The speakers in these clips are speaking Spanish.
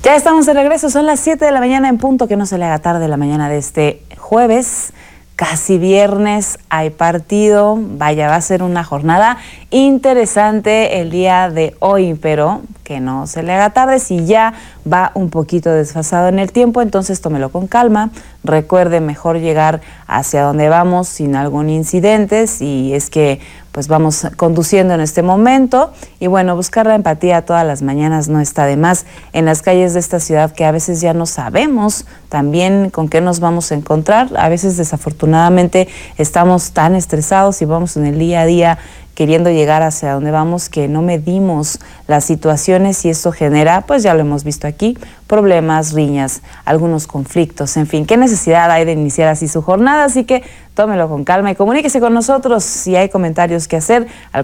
Ya estamos de regreso, son las 7 de la mañana en punto, que no se le haga tarde la mañana de este jueves, casi viernes, hay partido, vaya, va a ser una jornada interesante el día de hoy, pero que no se le haga tarde. Si ya va un poquito desfasado en el tiempo, entonces tómelo con calma. Recuerde mejor llegar hacia donde vamos sin algún incidente, si es que pues vamos conduciendo en este momento. Y bueno, buscar la empatía todas las mañanas no está de más en las calles de esta ciudad, que a veces ya no sabemos también con qué nos vamos a encontrar. A veces desafortunadamente estamos tan estresados y vamos en el día a día queriendo llegar hacia donde vamos, que no medimos las situaciones, y esto genera, pues ya lo hemos visto aquí, problemas, riñas, algunos conflictos, en fin, qué necesidad hay de iniciar así su jornada. Así que tómelo con calma y comuníquese con nosotros si hay comentarios que hacer al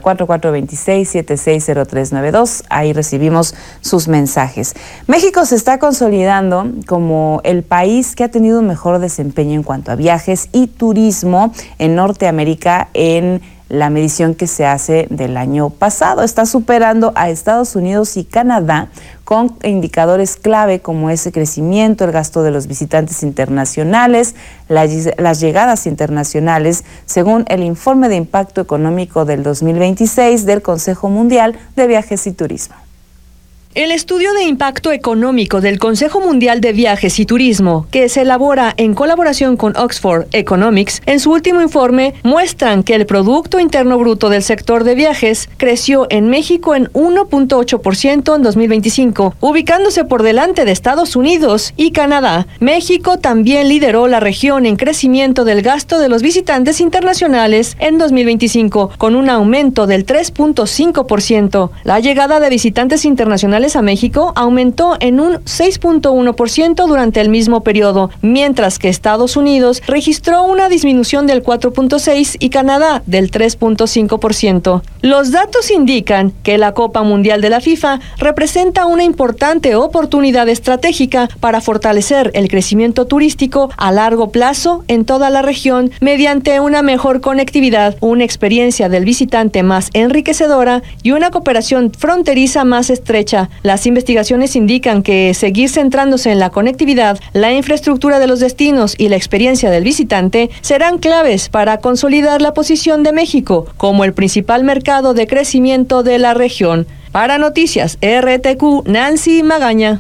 4426-760392, ahí recibimos sus mensajes. México se está consolidando como el país que ha tenido un mejor desempeño en cuanto a viajes y turismo en Norteamérica en la medición que se hace del año pasado. Está superando a Estados Unidos y Canadá con indicadores clave como ese crecimiento, el gasto de los visitantes internacionales, las llegadas internacionales, según el informe de impacto económico del 2026 del Consejo Mundial de Viajes y Turismo. El estudio de impacto económico del Consejo Mundial de Viajes y Turismo, que se elabora en colaboración con Oxford Economics, en su último informe muestran que el Producto Interno Bruto del sector de viajes creció en México en 1.8% en 2025, ubicándose por delante de Estados Unidos y Canadá. México también lideró la región en crecimiento del gasto de los visitantes internacionales en 2025, con un aumento del 3.5%. La llegada de visitantes internacionales a México aumentó en un 6.1% durante el mismo periodo, mientras que Estados Unidos registró una disminución del 4.6% y Canadá del 3.5%. Los datos indican que la Copa Mundial de la FIFA representa una importante oportunidad estratégica para fortalecer el crecimiento turístico a largo plazo en toda la región mediante una mejor conectividad, una experiencia del visitante más enriquecedora y una cooperación fronteriza más estrecha. Las investigaciones indican que seguir centrándose en la conectividad, la infraestructura de los destinos y la experiencia del visitante serán claves para consolidar la posición de México como el principal mercado de crecimiento de la región. Para Noticias RTQ, Nancy Magaña.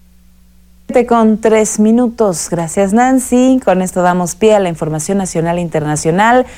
Con 3 minutos. Gracias, Nancy. Con esto damos pie a la información nacional e internacional.